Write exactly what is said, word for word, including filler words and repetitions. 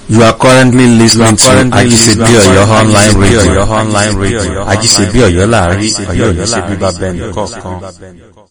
You are currently listening to Ajisebi Oyo online radio. Online radio. Ajisebi Oyo láàrin Ọ̀yọ́ Ìṣẹ́bí bàbá ẹnì kọ̀ọ̀kan.